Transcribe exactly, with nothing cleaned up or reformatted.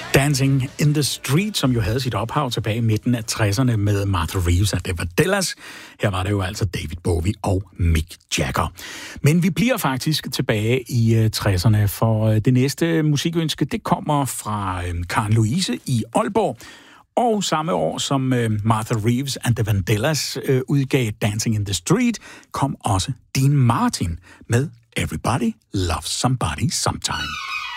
Dancing in the Street, som jo havde sit ophav tilbage i midten af tresserne med Martha Reeves og The Vandellas. Her var det jo altså David Bowie og Mick Jagger. Men vi bliver faktisk tilbage i tresserne, for det næste musikønske, det kommer fra Karen Louise i Aalborg. Og samme år som Martha Reeves and The Vandellas udgav Dancing in the Street, kom også Dean Martin med Everybody Loves Somebody Sometime.